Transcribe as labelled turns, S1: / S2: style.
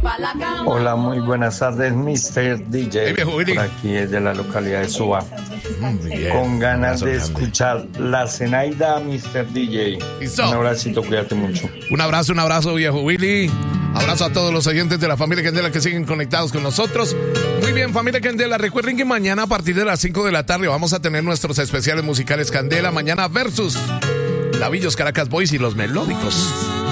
S1: Hola, muy buenas tardes, Mr. DJ.
S2: Hey, viejo Willy.
S1: Por aquí es de la localidad de Suba.
S2: Bien.
S1: Con ganas
S2: Un
S1: de
S2: abrazo grande.
S1: escuchar La Zenaida, Mr. DJ.
S2: Listo.
S1: Un abracito, cuídate mucho.
S2: Un abrazo, viejo Willy. Abrazo a todos los oyentes de la familia Candela que siguen conectados con nosotros. Muy bien, familia Candela. Recuerden que mañana a partir de las 5 de la tarde vamos a tener nuestros especiales musicales Candela. Mañana versus Lavillos Caracas Boys y los Melódicos.